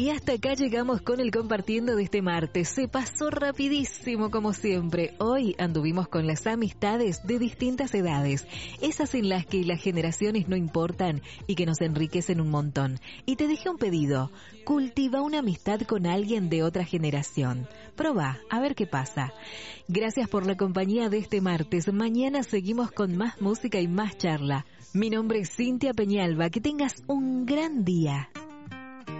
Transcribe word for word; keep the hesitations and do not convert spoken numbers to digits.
Y hasta acá llegamos con el compartiendo de este martes. Se pasó rapidísimo como siempre. Hoy anduvimos con las amistades de distintas edades, esas en las que las generaciones no importan y que nos enriquecen un montón. Y te dejé un pedido: cultiva una amistad con alguien de otra generación. Probá, a ver qué pasa. Gracias por la compañía de este martes. Mañana seguimos con más música y más charla. Mi nombre es Cintia Peñalba. Que tengas un gran día.